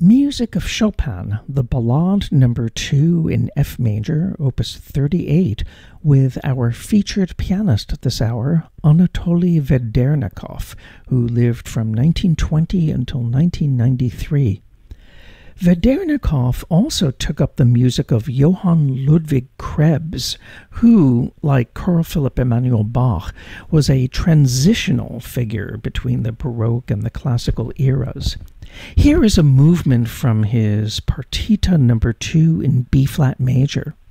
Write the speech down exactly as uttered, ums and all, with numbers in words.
Music of Chopin, the Ballade number two in F major, opus thirty-eight, with our featured pianist this hour, Anatoly Vedernikov, who lived from nineteen twenty until nineteen ninety-three. Vedernikov also took up the music of Johann Ludwig Krebs, who, like Carl Philipp Emanuel Bach, was a transitional figure between the Baroque and the Classical eras. Here is a movement from his Partita number two in B-flat major.